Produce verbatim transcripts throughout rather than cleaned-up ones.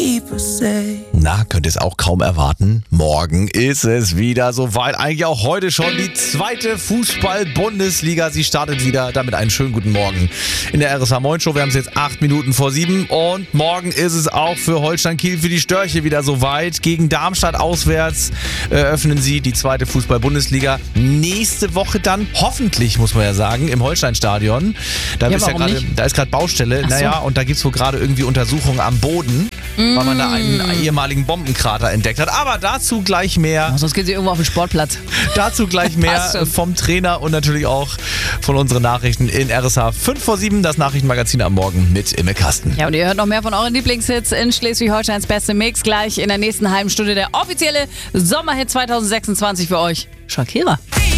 keep us safe. Na, könnt ihr es auch kaum erwarten. Morgen ist es wieder soweit. Eigentlich auch heute schon die zweite Fußball-Bundesliga. Sie startet wieder. Damit einen schönen guten Morgen in der R S H Moin Show. Wir haben es jetzt acht Minuten vor sieben. Und morgen ist es auch für Holstein Kiel, für die Störche wieder soweit. Gegen Darmstadt auswärts eröffnen sie die zweite Fußball-Bundesliga. Nächste Woche dann, hoffentlich, muss man ja sagen, im Holstein-Stadion. Da, Ja, ist ja grade, da ist gerade Baustelle. Ach so. Naja, und da gibt es wohl gerade irgendwie Untersuchungen am Boden, mm. weil man da einen ehemaligen Bombenkrater entdeckt hat. Aber dazu gleich mehr. Oh, sonst gehen sie irgendwo auf den Sportplatz. Dazu gleich mehr vom Trainer und natürlich auch von unseren Nachrichten in R S H fünf vor sieben, das Nachrichtenmagazin am Morgen mit Imme Kasten. Ja, und ihr hört noch mehr von euren Lieblingshits in Schleswig-Holsteins beste Mix. Gleich in der nächsten halben Stunde der offizielle Sommerhit zwanzig sechsundzwanzig für euch. Shakira.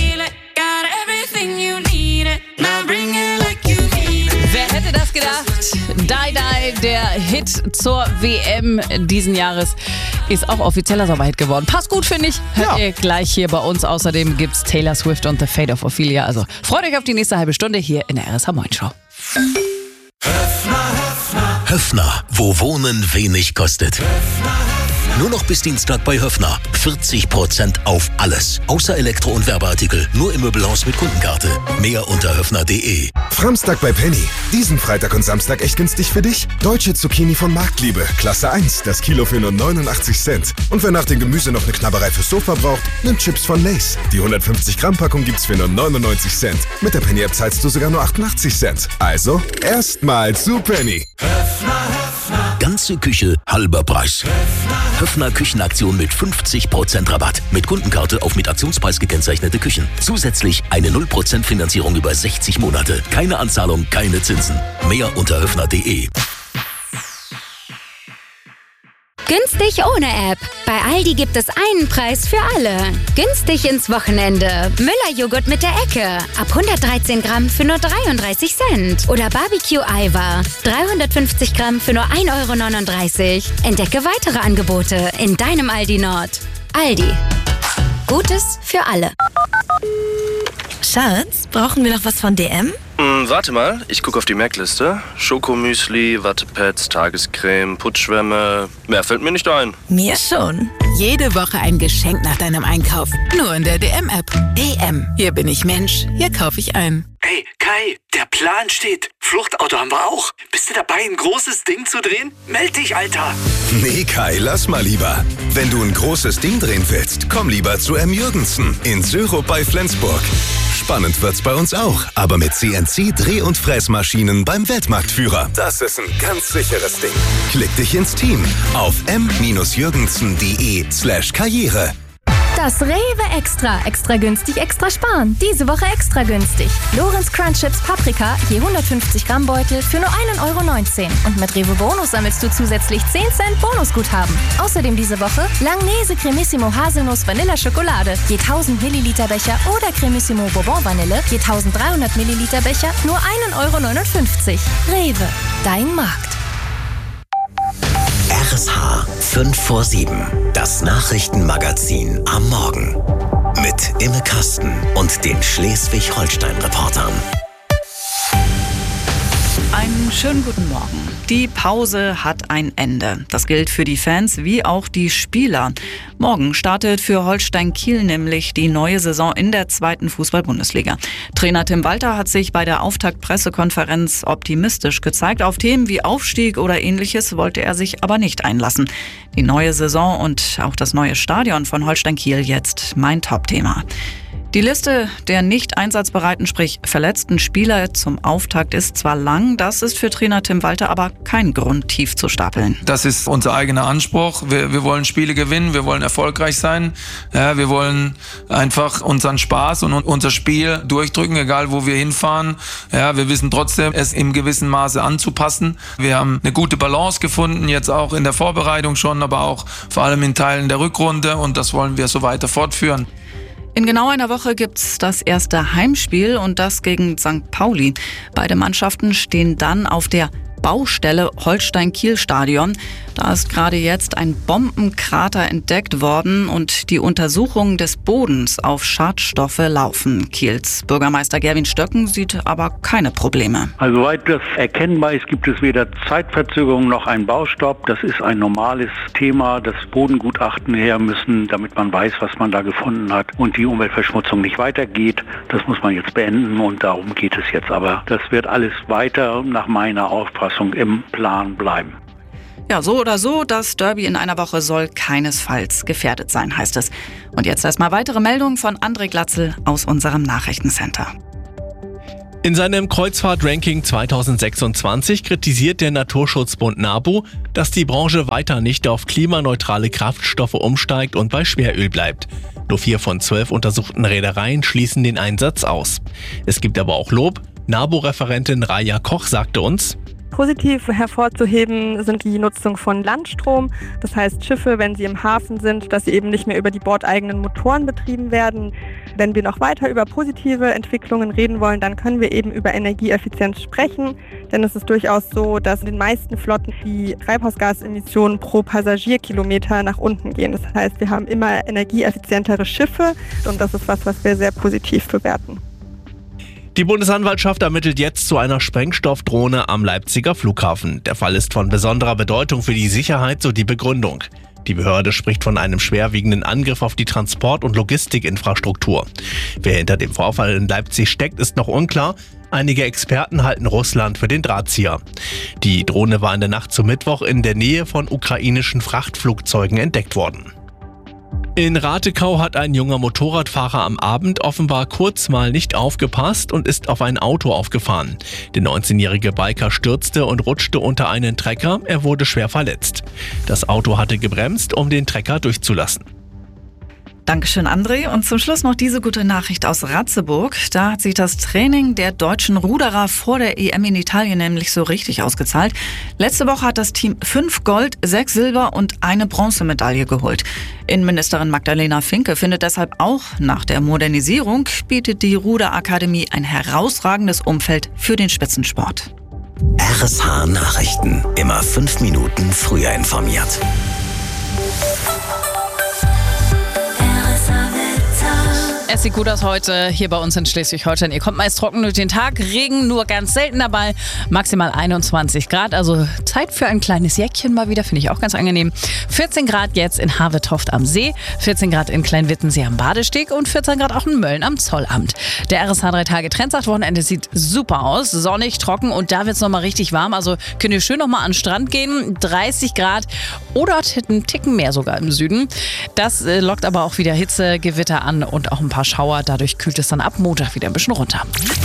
Wer hätte das gedacht? Die Die, der Hit zur W M diesen Jahres, ist auch offizieller Sommerhit geworden. Passt gut, finde ich. Hört Ja. ihr gleich hier bei uns. Außerdem gibt's Taylor Swift und The Fate of Ophelia. Also freut euch auf die nächste halbe Stunde hier in der R S H Moin Show. Höffner, wo Wohnen wenig kostet. Nur noch bis Dienstag bei Höffner. vierzig Prozent auf alles. Außer Elektro- und Werbeartikel. Nur im Möbelhaus mit Kundenkarte. Mehr unter höffner punkt de. Framstag bei Penny. Diesen Freitag und Samstag echt günstig für dich? Deutsche Zucchini von Marktliebe. Klasse eins. Das Kilo für nur neunundachtzig Cent. Und wer nach dem Gemüse noch eine Knabberei fürs Sofa braucht, nimmt Chips von Lay's. Die hundertfünfzig Gramm Packung gibt's für nur neunundneunzig Cent. Mit der Penny-App zahlst du sogar nur achtundachtzig Cent. Also, erstmal zu Penny. Ganze Küche, halber Preis. Höffner Küchenaktion mit fünfzig Prozent Rabatt. Mit Kundenkarte auf mit Aktionspreis gekennzeichnete Küchen. Zusätzlich eine null Prozent Finanzierung über sechzig Monate. Keine Anzahlung, keine Zinsen. Mehr unter höffner punkt de. Günstig ohne App. Bei Aldi gibt es einen Preis für alle. Günstig ins Wochenende. Müller-Joghurt mit der Ecke. Ab hundertdreizehn Gramm für nur dreiunddreißig Cent. Oder Barbecue-Eiweiß. dreihundertfünfzig Gramm für nur ein Euro neununddreißig. Entdecke weitere Angebote in deinem Aldi Nord. Aldi. Gutes für alle. Schatz, brauchen wir noch was von D M? Hm, warte mal, ich gucke auf die Merkliste. Schokomüsli, Wattepads, Tagescreme, Putzschwämme. Mehr fällt mir nicht ein. Mir schon. Jede Woche ein Geschenk nach deinem Einkauf. Nur in der D M-App. D M. Hier bin ich Mensch. Hier kaufe ich ein. Hey, Kai, der Plan steht. Fluchtauto haben wir auch. Bist du dabei, ein großes Ding zu drehen? Meld dich, Alter. Nee, Kai, lass mal lieber. Wenn du ein großes Ding drehen willst, komm lieber zu M. Jürgensen in Syrup bei Flensburg. Spannend wird's bei uns auch, aber mit C N C-Dreh- und Fräsmaschinen beim Weltmarktführer. Das ist ein ganz sicheres Ding. Klick dich ins Team auf m jürgensen punkt de slash karriere. Das Rewe Extra. Extra günstig, extra sparen. Diese Woche extra günstig. Lorenz Crunch Chips Paprika, je hundertfünfzig Gramm Beutel für nur ein Euro neunzehn. Und mit Rewe Bonus sammelst du zusätzlich zehn Cent Bonusguthaben. Außerdem diese Woche Langnese Cremissimo Haselnuss Vanilla Schokolade, je tausend Milliliter Becher oder Cremissimo Bourbon Vanille, je dreizehnhundert Milliliter Becher, nur ein Euro neunundfünfzig. Rewe, dein Markt. R S H fünf vor sieben. Das Nachrichtenmagazin am Morgen. Mit Imme Kasten und den Schleswig-Holstein-Reportern. Einen schönen guten Morgen. Die Pause hat ein Ende. Das gilt für die Fans wie auch die Spieler. Morgen startet für Holstein Kiel nämlich die neue Saison in der zweiten Fußball-Bundesliga. Trainer Tim Walter hat sich bei der Auftaktpressekonferenz optimistisch gezeigt. Auf Themen wie Aufstieg oder Ähnliches wollte er sich aber nicht einlassen. Die neue Saison und auch das neue Stadion von Holstein Kiel jetzt mein Top-Thema. Die Liste der nicht einsatzbereiten, sprich verletzten Spieler zum Auftakt ist zwar lang, das ist für Trainer Tim Walter aber kein Grund, tief zu stapeln. Das ist unser eigener Anspruch. Wir, wir wollen Spiele gewinnen, wir wollen erfolgreich sein. Ja, wir wollen einfach unseren Spaß und unser Spiel durchdrücken, egal wo wir hinfahren. Ja, wir wissen trotzdem, es im gewissen Maße anzupassen. Wir haben eine gute Balance gefunden, jetzt auch in der Vorbereitung schon, aber auch vor allem in Teilen der Rückrunde, und das wollen wir so weiter fortführen. In genau einer Woche gibt's das erste Heimspiel und das gegen Sankt Pauli. Beide Mannschaften stehen dann auf der Baustelle Holstein-Kiel-Stadion. Da ist gerade jetzt ein Bombenkrater entdeckt worden und die Untersuchungen des Bodens auf Schadstoffe laufen. Kiels Bürgermeister Gerwin Stöcken sieht aber keine Probleme. Also soweit das erkennbar ist, gibt es weder Zeitverzögerung noch einen Baustopp. Das ist ein normales Thema, das Bodengutachten her müssen, damit man weiß, was man da gefunden hat und die Umweltverschmutzung nicht weitergeht. Das muss man jetzt beenden und darum geht es jetzt. Aber das wird alles weiter nach meiner Auffassung im Plan bleiben. Ja, so oder so, das Derby in einer Woche soll keinesfalls gefährdet sein, heißt es. Und jetzt erstmal weitere Meldungen von André Glatzel aus unserem Nachrichtencenter. In seinem Kreuzfahrt-Ranking zweitausendsechsundzwanzig kritisiert der Naturschutzbund NABU, dass die Branche weiter nicht auf klimaneutrale Kraftstoffe umsteigt und bei Schweröl bleibt. Nur vier von zwölf untersuchten Reedereien schließen den Einsatz aus. Es gibt aber auch Lob. NABU-Referentin Raja Koch sagte uns: Positiv hervorzuheben sind die Nutzung von Landstrom. Das heißt, Schiffe, wenn sie im Hafen sind, dass sie eben nicht mehr über die bordeigenen Motoren betrieben werden. Wenn wir noch weiter über positive Entwicklungen reden wollen, dann können wir eben über Energieeffizienz sprechen. Denn es ist durchaus so, dass in den meisten Flotten die Treibhausgasemissionen pro Passagierkilometer nach unten gehen. Das heißt, wir haben immer energieeffizientere Schiffe und das ist was, was wir sehr positiv bewerten. Die Bundesanwaltschaft ermittelt jetzt zu einer Sprengstoffdrohne am Leipziger Flughafen. Der Fall ist von besonderer Bedeutung für die Sicherheit, so die Begründung. Die Behörde spricht von einem schwerwiegenden Angriff auf die Transport- und Logistikinfrastruktur. Wer hinter dem Vorfall in Leipzig steckt, ist noch unklar. Einige Experten halten Russland für den Drahtzieher. Die Drohne war in der Nacht zum Mittwoch in der Nähe von ukrainischen Frachtflugzeugen entdeckt worden. In Ratekau hat ein junger Motorradfahrer am Abend offenbar kurz mal nicht aufgepasst und ist auf ein Auto aufgefahren. Der neunzehnjährige Biker stürzte und rutschte unter einen Trecker, er wurde schwer verletzt. Das Auto hatte gebremst, um den Trecker durchzulassen. Dankeschön, André. Und zum Schluss noch diese gute Nachricht aus Ratzeburg. Da hat sich das Training der deutschen Ruderer vor der E M in Italien nämlich so richtig ausgezahlt. Letzte Woche hat das Team fünf Gold-, sechs Silber- und eine Bronzemedaille geholt. Innenministerin Magdalena Finke findet deshalb auch, nach der Modernisierung bietet die Ruderakademie ein herausragendes Umfeld für den Spitzensport. R S H Nachrichten. Immer fünf Minuten früher informiert. Es sieht gut aus heute hier bei uns in Schleswig-Holstein. Ihr kommt meist trocken durch den Tag, Regen nur ganz selten dabei, maximal einundzwanzig Grad. Also Zeit für ein kleines Jäckchen mal wieder, finde ich auch ganz angenehm. vierzehn Grad jetzt in Havetoft am See, vierzehn Grad in Kleinwittensee am Badesteg und vierzehn Grad auch in Mölln am Zollamt. Der R S H drei Tage Trendsacht-Wochenende sieht super aus, sonnig, trocken und da wird es nochmal richtig warm. Also könnt ihr schön nochmal an den Strand gehen, dreißig Grad oder einen Ticken mehr sogar im Süden. Das äh, lockt aber auch wieder Hitzegewitter an und auch ein paar Schauer. Dadurch kühlt es dann ab Montag wieder ein bisschen runter.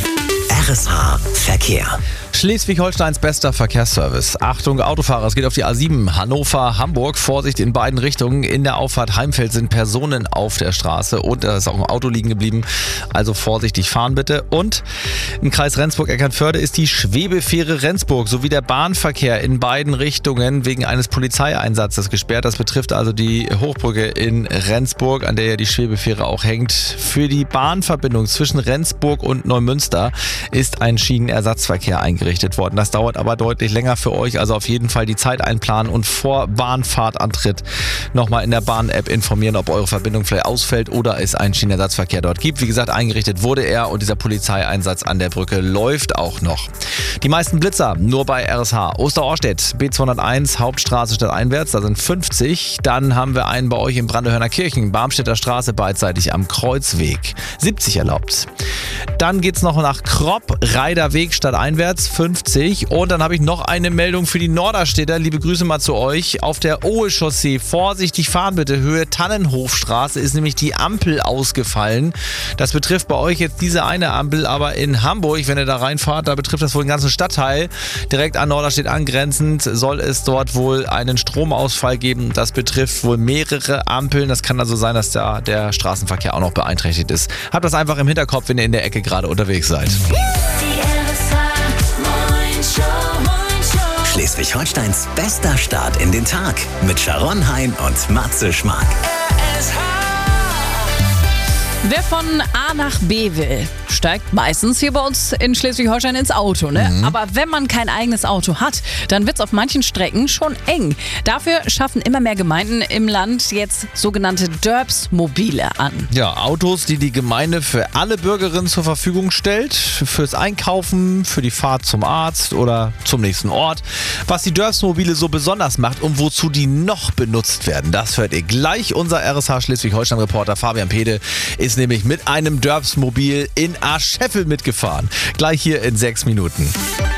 R S H Verkehr. Schleswig-Holsteins bester Verkehrsservice. Achtung, Autofahrer, es geht auf die A sieben Hannover-Hamburg. Vorsicht in beiden Richtungen. In der Auffahrt Heimfeld sind Personen auf der Straße und da ist auch ein Auto liegen geblieben. Also vorsichtig fahren bitte. Und im Kreis Rendsburg-Eckernförde ist die Schwebefähre Rendsburg sowie der Bahnverkehr in beiden Richtungen wegen eines Polizeieinsatzes gesperrt. Das betrifft also die Hochbrücke in Rendsburg, an der ja die Schwebefähre auch hängt. Für die Bahnverbindung zwischen Rendsburg und Neumünster ist ein Schienenersatzverkehr eingerichtet worden. Das dauert aber deutlich länger für euch, also auf jeden Fall die Zeit einplanen und vor Bahnfahrtantritt nochmal in der Bahn-App informieren, ob eure Verbindung vielleicht ausfällt oder es einen Schienenersatzverkehr dort gibt. Wie gesagt, eingerichtet wurde er und dieser Polizeieinsatz an der Brücke läuft auch noch. Die meisten Blitzer nur bei R S H. Osterorstedt, B zweihunderteins, Hauptstraße stadteinwärts, da sind fünfzig. Dann haben wir einen bei euch in Brandehörner Kirchen, Barmstädter Straße beidseitig am Kreuzweg, siebzig erlaubt. Dann geht's noch nach Kropp, Reiderweg stadteinwärts, fünfzig. Und dann habe ich noch eine Meldung für die Norderstädter. Liebe Grüße mal zu euch. Auf der Ohe-Chaussee vorsichtig fahren bitte. Höhe Tannenhofstraße ist nämlich die Ampel ausgefallen. Das betrifft bei euch jetzt diese eine Ampel, aber in Hamburg, wenn ihr da reinfahrt, da betrifft das wohl den ganzen Stadtteil. Direkt an Norderstedt angrenzend soll es dort wohl einen Stromausfall geben. Das betrifft wohl mehrere Ampeln. Das kann also sein, dass da der Straßenverkehr auch noch beeinträchtigt ist. Habt das einfach im Hinterkopf, wenn ihr in der Ecke gerade unterwegs seid. Schleswig-Holsteins bester Start in den Tag mit Sharon Hein und Matze Schmark. Wer von A nach B will, steigt meistens hier bei uns in Schleswig-Holstein ins Auto. Ne? Mhm. Aber wenn man kein eigenes Auto hat, dann wird es auf manchen Strecken schon eng. Dafür schaffen immer mehr Gemeinden im Land jetzt sogenannte Derbs-Mobile an. Ja, Autos, die die Gemeinde für alle Bürgerinnen zur Verfügung stellt. Fürs Einkaufen, für die Fahrt zum Arzt oder zum nächsten Ort. Was die Derbs-Mobile so besonders macht und wozu die noch benutzt werden, das hört ihr gleich. Unser R S H Schleswig-Holstein-Reporter Fabian Pede ist nämlich mit einem Derbs-Mobil in Ascheffel mitgefahren. Gleich hier in sechs Minuten.